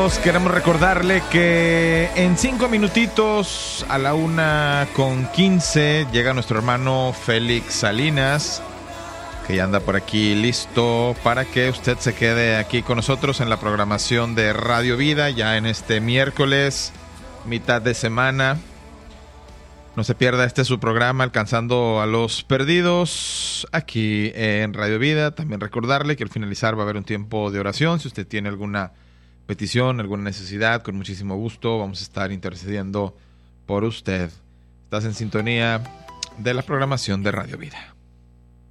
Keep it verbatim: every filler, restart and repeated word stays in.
amigos, queremos recordarle que en cinco minutitos a la una con quince llega nuestro hermano Félix Salinas, que ya anda por aquí listo para que usted se quede aquí con nosotros en la programación de Radio Vida, ya en este miércoles, mitad de semana. No se pierda este su programa, Alcanzando a los Perdidos, aquí en Radio Vida. También recordarle que al finalizar va a haber un tiempo de oración. Si usted tiene alguna petición, alguna necesidad, con muchísimo gusto vamos a estar intercediendo por usted. Estás en sintonía de la programación de Radio Vida.